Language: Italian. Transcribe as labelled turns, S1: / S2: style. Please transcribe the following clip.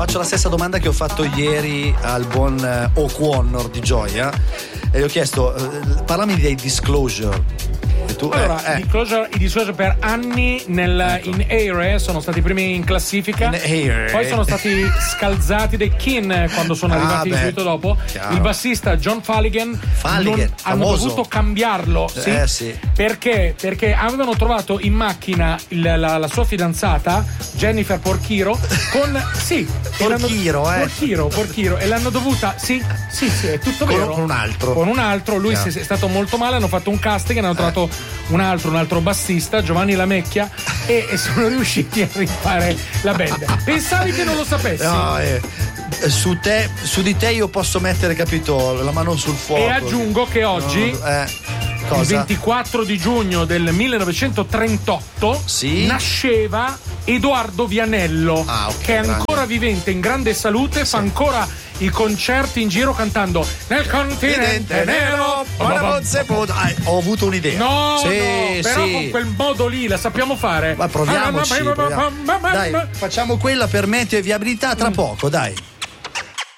S1: faccio la stessa domanda che ho fatto ieri al buon O'Connor di Gioia e gli ho chiesto parlami dei Disclosure. E tu,
S2: allora, i Disclosure per anni in Air sono stati i primi in classifica, poi sono stati scalzati dai Kin quando sono arrivati subito dopo.
S1: Chiaro.
S2: Il bassista John Falligan hanno dovuto cambiarlo sì. Perché avevano trovato in macchina la sua fidanzata Jennifer Porchiro con Porchiro e l'hanno dovuta è tutto vero,
S1: con un altro
S2: lui è stato molto male, hanno fatto un casting, hanno trovato un altro bassista, Giovanni Lamecchia, e sono riusciti a rifare la band. Pensavi che non lo sapessi?
S1: No, su di te io posso mettere, capito, la mano sul fuoco.
S2: E aggiungo che oggi il 24 di giugno del 1938 nasceva Edoardo Vianello, che è ancora vivente, in grande salute, fa ancora i concerti in giro cantando Nel continente nero.
S1: Ho avuto un'idea.
S2: No, però con quel modo lì la sappiamo fare.
S1: Ma proviamoci. Dai, facciamo quella per meteo e viabilità tra poco, dai.